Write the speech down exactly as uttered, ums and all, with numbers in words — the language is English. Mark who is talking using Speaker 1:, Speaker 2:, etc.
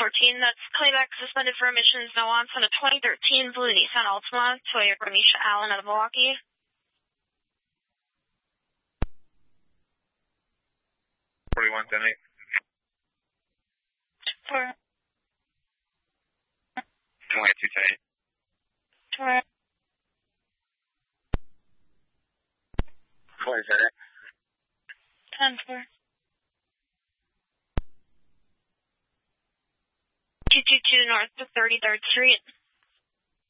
Speaker 1: fourteen, that's Clayback suspended for emissions, no on on a twenty thirteen blue Nissan Altima, Toyota Misha Allen out of Milwaukee.
Speaker 2: forty-one ten eight.
Speaker 1: For
Speaker 2: twenty-two ten eight.
Speaker 1: for
Speaker 2: twenty ten eight.
Speaker 1: ten four. two two two North to thirty-third Street.